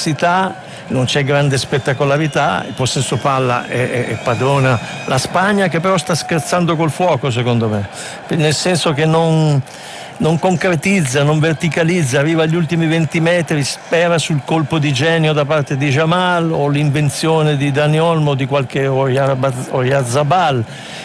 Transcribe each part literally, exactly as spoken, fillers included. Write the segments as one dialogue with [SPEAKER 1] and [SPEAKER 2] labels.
[SPEAKER 1] intensità, non c'è grande spettacolarità, il possesso palla è, è, è padrona la Spagna, che però sta scherzando col fuoco secondo me, nel senso che non, non concretizza, non verticalizza, arriva agli ultimi venti metri, spera sul colpo di genio da parte di Jamal o l'invenzione di Dani Olmo o di qualche Oyarzabal.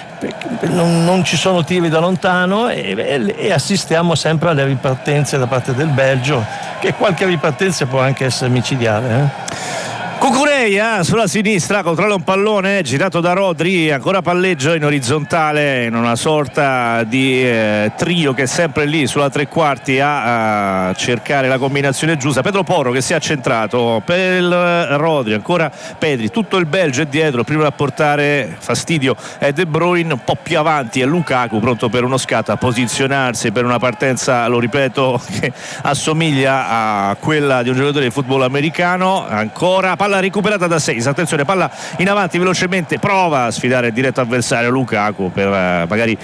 [SPEAKER 1] Non, non ci sono tiri da lontano e, e, e assistiamo sempre alle ripartenze da parte del Belgio, che qualche ripartenza può anche essere micidiale, eh?
[SPEAKER 2] Cucureia sulla sinistra, controlla un pallone girato da Rodri, ancora palleggio in orizzontale in una sorta di eh, trio che è sempre lì sulla tre quarti a, a cercare la combinazione giusta. Pedro Porro che si è accentrato per il Rodri, ancora Pedri, tutto il Belgio è dietro, prima a portare fastidio è De Bruyne, un po' più avanti è Lukaku pronto per uno scatto, a posizionarsi per una partenza, lo ripeto, che assomiglia a quella di un giocatore di football americano. Ancora palla recuperata da Seis, attenzione, palla in avanti velocemente, prova a sfidare il diretto avversario Lukaku per uh, magari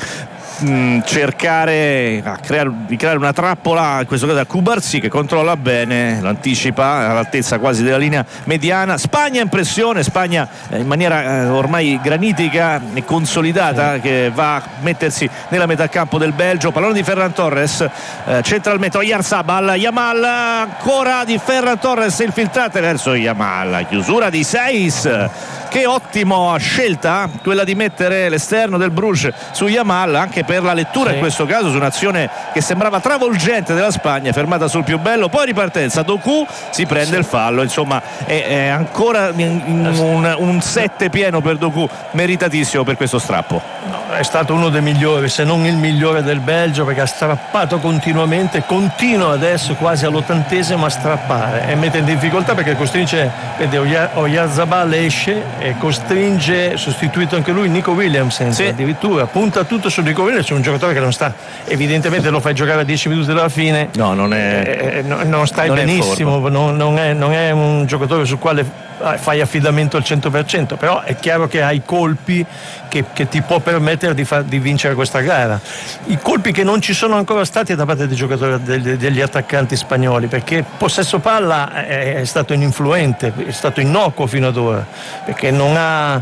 [SPEAKER 2] mh, cercare a creare, di creare una trappola, in questo caso a Cubarsí che controlla bene, l'anticipa all'altezza quasi della linea mediana. Spagna in pressione, Spagna eh, in maniera eh, ormai granitica e consolidata, sì, che va a mettersi nella metà campo del Belgio. Pallone di Ferran Torres, eh, centralmente Oyarzabal, Yamal, ancora di Ferran Torres infiltrate verso Yamal, chiusura di Seis. Che ottima scelta quella di mettere l'esterno del Bruges su Yamal, anche per la lettura, sì, in questo caso su un'azione che sembrava travolgente della Spagna, fermata sul più bello, poi ripartenza, Doku si prende, sì, il fallo, insomma è, è ancora un, un sette pieno per Doku, meritatissimo per questo strappo.
[SPEAKER 1] No, è stato uno dei migliori, se non il migliore del Belgio, perché ha strappato continuamente, continua adesso quasi all'ottantesimo a strappare e mette in difficoltà perché costringe, vede Oyarzabal esce e costringe, sostituito anche lui, Nico Williams, sì, addirittura punta tutto su Nico Williams, un giocatore che non sta, evidentemente lo fai giocare a dieci minuti dalla fine,
[SPEAKER 2] no, non è
[SPEAKER 1] eh, no, non stai
[SPEAKER 2] non
[SPEAKER 1] benissimo, non, non, è, non è un giocatore sul quale fai affidamento al cento per cento, però è chiaro che hai colpi che, che ti può permettere di, far, di vincere questa gara. I colpi che non ci sono ancora stati da parte dei giocatori, degli, degli attaccanti spagnoli, perché possesso palla è, è stato ininfluente, è stato innocuo fino ad ora, perché non ha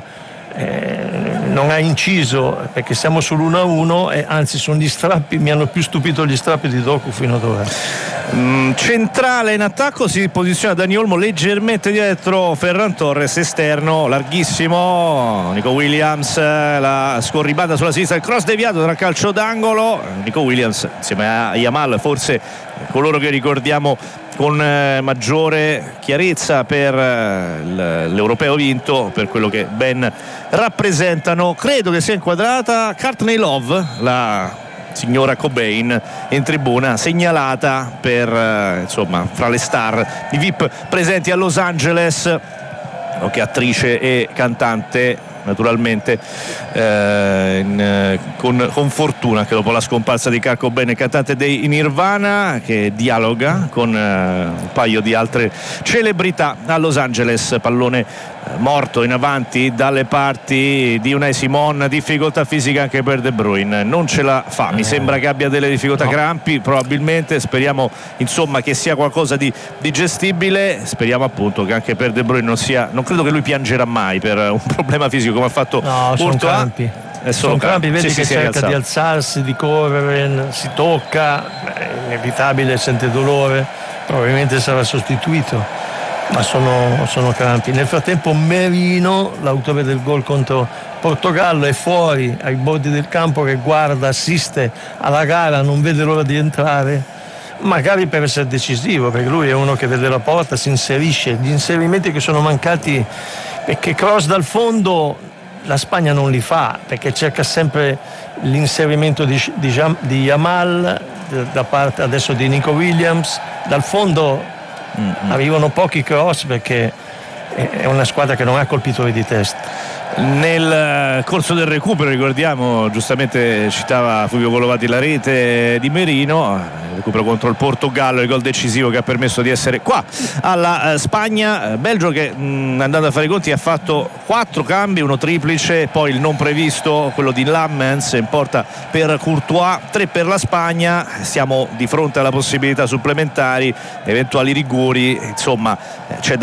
[SPEAKER 1] Eh, non ha inciso, perché siamo sull'uno a uno e anzi sono gli strappi, mi hanno più stupito gli strappi di Doku fino ad ora.
[SPEAKER 2] Mm, centrale in attacco si posiziona Dani Olmo leggermente dietro Ferran Torres, esterno larghissimo Nico Williams, la scorribanda sulla sinistra, il cross deviato tra calcio d'angolo, Nico Williams insieme a Yamal forse coloro che ricordiamo con eh, maggiore chiarezza per eh, l'europeo vinto, per quello che ben rappresentano. Credo che sia inquadrata Courtney Love, la signora Cobain, in tribuna, segnalata per eh, insomma fra le star i V I P presenti a Los Angeles, che attrice e cantante naturalmente, eh, in, eh, con, con fortuna che dopo la scomparsa di Kurt Cobain, cantante dei Nirvana, che dialoga con eh, un paio di altre celebrità a Los Angeles. Pallone eh, morto in avanti dalle parti di Unai Simon, difficoltà fisica anche per De Bruyne, non ce la fa, mi sembra che abbia delle difficoltà, no, crampi probabilmente, speriamo insomma che sia qualcosa di, di gestibile, speriamo appunto che anche per De Bruyne non sia, non credo che lui piangerà mai per un problema fisico come ha fatto,
[SPEAKER 1] no, sono crampi, sono crampi, vedi, sì, che sì, cerca di alzarsi, di correre, si tocca, è inevitabile, sente dolore, probabilmente sarà sostituito, ma sono, sono crampi. Nel frattempo Merino, l'autore del gol contro Portogallo, è fuori ai bordi del campo che guarda, assiste alla gara, non vede l'ora di entrare, magari per essere decisivo, perché lui è uno che vede la porta, si inserisce. Gli inserimenti che sono mancati, perché cross dal fondo la Spagna non li fa, perché cerca sempre l'inserimento di, di, di Yamal da parte adesso di Nico Williams, dal fondo mm-hmm. arrivano pochi cross perché è una squadra che non ha colpitori di testa.
[SPEAKER 2] Nel corso del recupero, ricordiamo, giustamente citava Fulvio Colovati la rete di Merino, recupero contro il Portogallo, il gol decisivo che ha permesso di essere qua alla Spagna. Belgio che mh, andando a fare i conti ha fatto quattro cambi, uno triplice, poi il non previsto, quello di Lammens in porta per Courtois, tre per la Spagna. Siamo di fronte alla possibilità supplementari, eventuali rigori, insomma c'è da